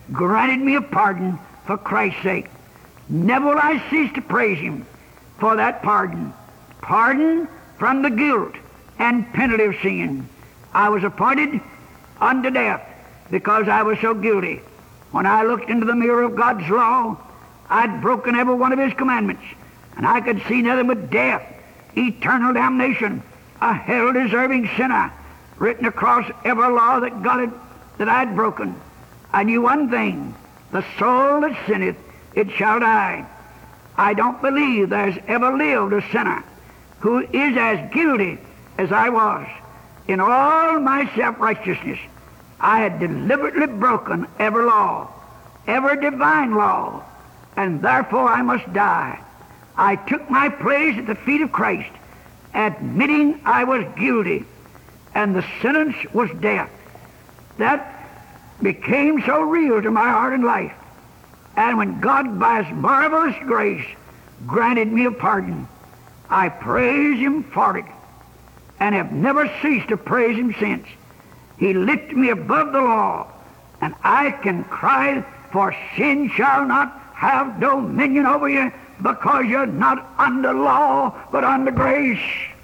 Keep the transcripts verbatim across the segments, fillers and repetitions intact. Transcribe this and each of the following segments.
granted me a pardon for Christ's sake. Never will I cease to praise him for that pardon. Pardon from the guilt and penalty of sin. I was appointed unto death because I was so guilty. When I looked into the mirror of God's law, I'd broken every one of his commandments, and I could see nothing but death, eternal damnation, a hell-deserving sinner written across every law that God had, that I'd broken. I knew one thing: the soul that sinneth, it shall die. I don't believe there's ever lived a sinner who is as guilty as I was. In all my self-righteousness, I had deliberately broken every law, every divine law, and therefore I must die. I took my place at the feet of Christ, admitting I was guilty, and the sentence was death. That became so real to my heart and life. And when God, by his marvelous grace, granted me a pardon, I praise him for it, and have never ceased to praise him since. He lifted me above the law, and I can cry, for sin shall not have dominion over you, because you're not under law, but under grace.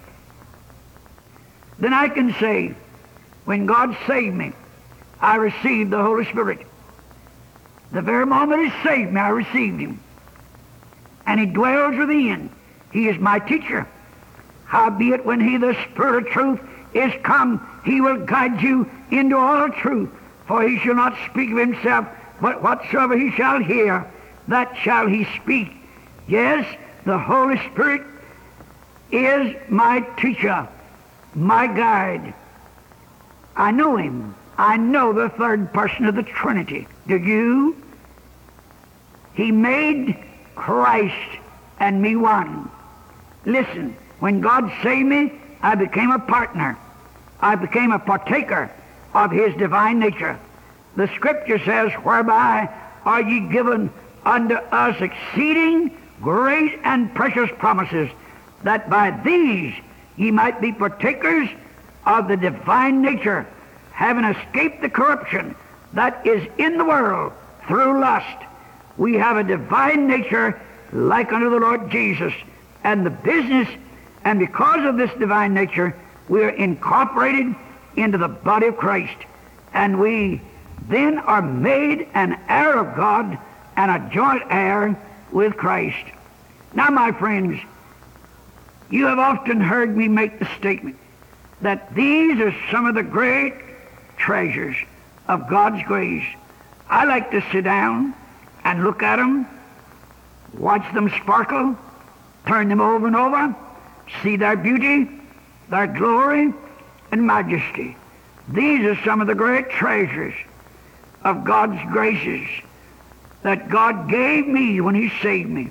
Then I can say, when God saved me, I received the Holy Spirit. The very moment he saved me, I received him. And he dwells within. He is my teacher. Howbeit, when he, the Spirit of truth, is come, he will guide you into all truth. For he shall not speak of himself, but whatsoever he shall hear, that shall he speak. Yes, the Holy Spirit is my teacher, my guide. I know him. I know the third person of the Trinity. Do you? He made Christ and me one. Listen, when God saved me, I became a partner. I became a partaker of his divine nature. The Scripture says, whereby are ye given unto us exceeding great and precious promises, that by these ye might be partakers of the divine nature, having escaped the corruption that is in the world through lust. We have a divine nature like unto the Lord Jesus, and the business, and because of this divine nature, we are incorporated into the body of Christ, and we then are made an heir of God and a joint heir with Christ. Now, my friends, you have often heard me make the statement that these are some of the great treasures of God's grace. I like to sit down and look at them, watch them sparkle, turn them over and over, see their beauty, their glory, and majesty. These are some of the great treasures of God's graces that God gave me when he saved me.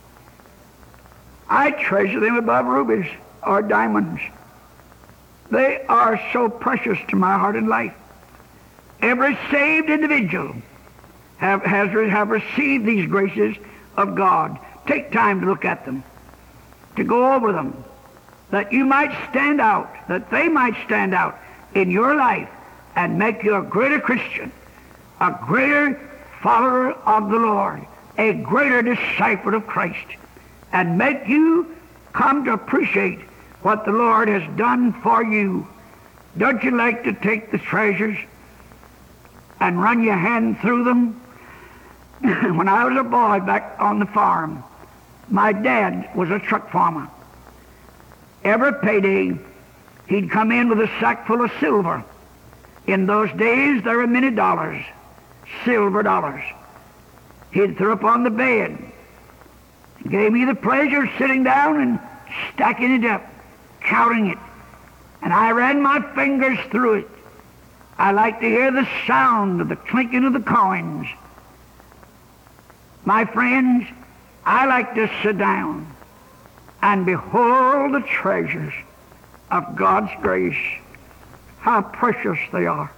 I treasure them above rubies or diamonds. They are so precious to my heart and life. Every saved individual have, has have received these graces of God. Take time to look at them, to go over them, that you might stand out, that they might stand out in your life and make you a greater Christian, a greater follower of the Lord, a greater disciple of Christ, and make you come to appreciate what the Lord has done for you. Don't you like to take the treasures and run your hand through them? When I was a boy back on the farm, my dad was a truck farmer. Every payday, he'd come in with a sack full of silver. In those days, there were many dollars, silver dollars. He'd throw up on the bed. It gave me the pleasure of sitting down and stacking it up, counting it. And I ran my fingers through it. I like to hear the sound of the clinking of the coins. My friends, I like to sit down and behold the treasures of God's grace, how precious they are.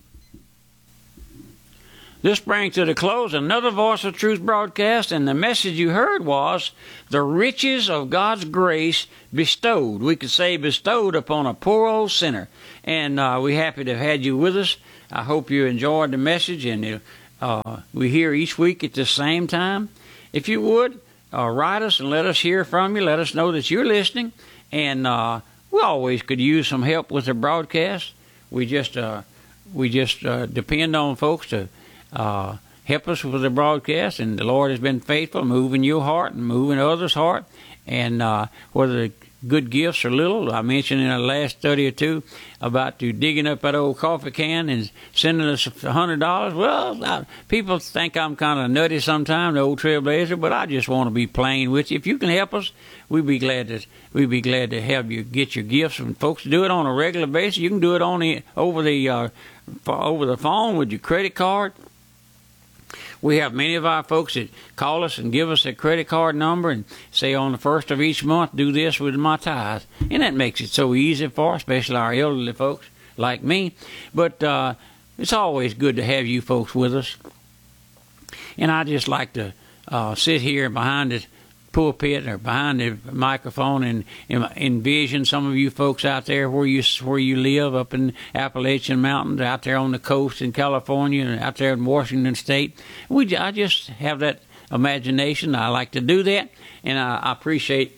This brings to the close another Voice of Truth broadcast, and the message you heard was the riches of God's grace bestowed. We could say bestowed upon a poor old sinner. And uh, we're happy to have had you with us. I hope you enjoyed the message, and Uh, we hear each week at the same time. If you would, uh, write us and let us hear from you. Let us know that you're listening. And uh, we always could use some help with the broadcast. We just uh, we just uh, depend on folks to uh, help us with the broadcast. And the Lord has been faithful, moving your heart and moving others' heart. And uh, whether good gifts or little, I mentioned in the last study or two about you digging up that old coffee can and sending us a hundred dollars. Well, I, people think I'm kind of nutty sometimes, the old trailblazer, but I just want to be plain with you. If you can help us, we'd be glad to we'd be glad to have you get your gifts. And folks, do it on a regular basis. You can do it on the over the uh, over the phone with your credit card. We have many of our folks that call us and give us a credit card number and say on the first of each month, do this with my tithe. And that makes it so easy for us, especially our elderly folks like me. But uh, it's always good to have you folks with us. And I just like to uh, sit here behind the pulpit or behind the microphone and, and envision some of you folks out there where you where you live up in Appalachian Mountains, out there on the coast in California, and out there in Washington State. We I just have that imagination. I like to do that, and I, I appreciate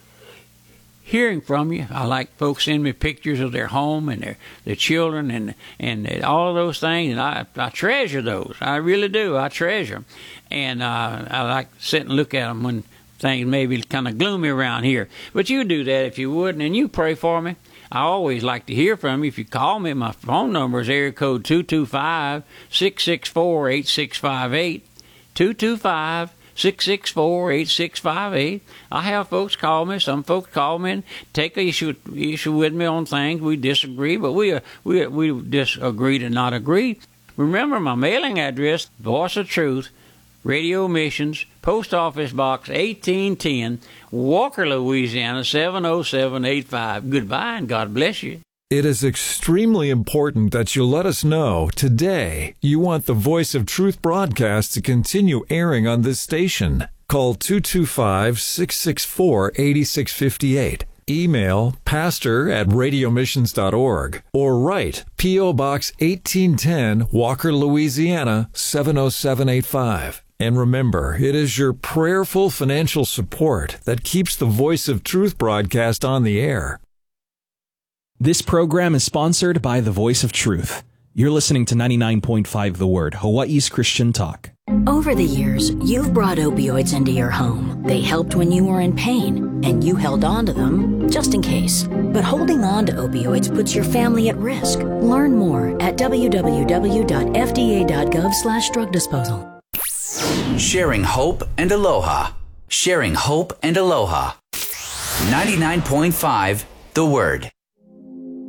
hearing from you. I like folks send me pictures of their home and their, their children and and all of those things, and I, I treasure those. I really do. I treasure them, and uh, I like to sit and look at them when things may be kind of gloomy around here. But you do that if you would, and you pray for me. I always like to hear from you. If you call me, my phone number is area code two two five, six six four, eight six five eight, two two five, six six four, eight six five eight. I have folks call me. Some folks call me and take an issue, issue with me on things. We disagree, but we, uh, we, we disagree to not agree. Remember my mailing address, Voice of Truth, Radio Missions, Post Office Box eighteen ten, Walker, Louisiana seven oh seven eight five. Goodbye and God bless you. It is extremely important that you let us know today you want the Voice of Truth broadcast to continue airing on this station. Call two two five, six six four, eight six five eight. Email pastor at radio missions dot org or write P O Box eighteen ten, Walker, Louisiana seven oh seven eight five. And remember, it is your prayerful financial support that keeps the Voice of Truth broadcast on the air. This program is sponsored by the Voice of Truth. You're listening to ninety-nine point five The Word, Hawaii's Christian talk. Over the years, you've brought opioids into your home. They helped when you were in pain, and you held on to them just in case. But holding on to opioids puts your family at risk. Learn more at w w w dot f d a dot gov slash drug disposal. Sharing hope and aloha. Sharing hope and aloha. ninety-nine point five The Word.